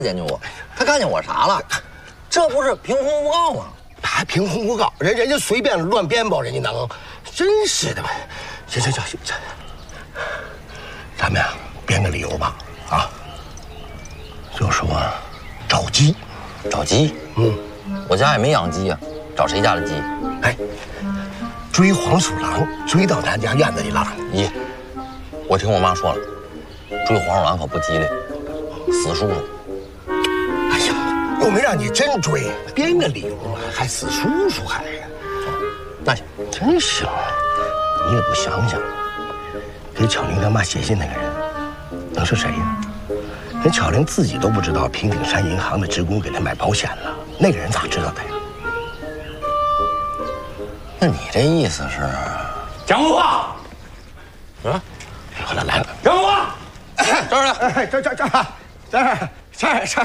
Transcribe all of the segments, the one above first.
见我，他看见我啥了？这不是凭空诬告吗？ 还凭空诬告，人家随便乱编吧，人家能，真是的吧？行，咱们呀编个理由吧，啊，就说找鸡， 找鸡？我家也没养鸡呀，找谁家的鸡？ 哎，追黄鼠狼，追到咱家院子里了。 咦，我听我妈说了，追黄鼠狼可不吉利，死叔叔。 哎呀，又没让你真追，编个理由嘛，还死叔叔还？ 那行， 真行，你也不想想，给巧玲他妈写信那个人，能是谁呀？连巧玲自己都不知道平顶山银行的职工给她买保险了，那个人咋知道的呀？ 那你这意思是？ 蒋文化， 来了， 蒋文化， 这儿来， 这，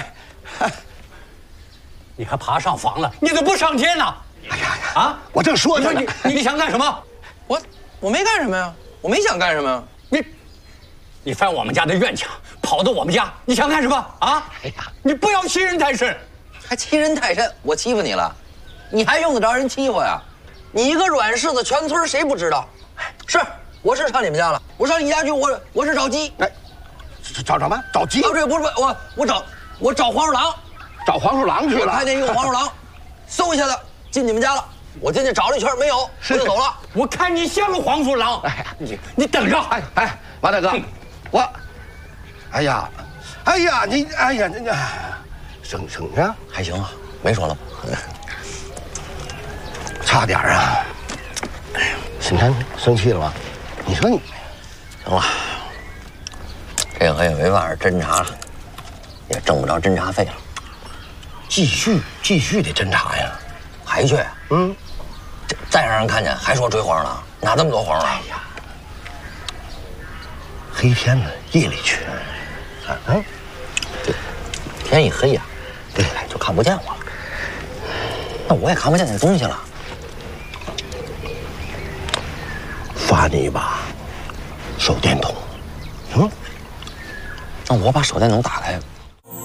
你还爬上房了？你怎么不上天呢？ 哎呀， 啊！ 我正说着呢， 你想干什么？ 我没干什么呀，我没想干什么呀。 你翻我们家的院墙，跑到我们家，你想干什么啊？ 哎呀， 你不要欺人太甚， 还欺人太甚，我欺负你了，你还用得着人欺负呀？你一个软柿子，全村谁不知道？是，我是上你们家了，我上你家去，我是找鸡。 哎，找什么？找鸡？ 哦，这不是我找黄鼠狼， 找黄鼠狼去了。 我看见一个黄鼠狼，嗖一下子进你们家了。我进去找了一圈没有，我就走了。 我看你像个黄鼠狼。 哎呀， 你等着！ 哎，王大哥，我，哎呀，你，省啊， 还行啊，没说了吧？ 差点啊！沈川生气了吗？你说你， 行了，这回也没办法侦查了，也挣不着侦查费了。 继续得侦查呀， 还去？再让人看见还说追黄鼠狼，哪这么多黄鼠狼？ 哎呀，黑天呢，夜里去， 对，天一黑呀，对，就看不见我了。那我也看不见那东西了。 发你一把手电筒， 那我把手电筒打开，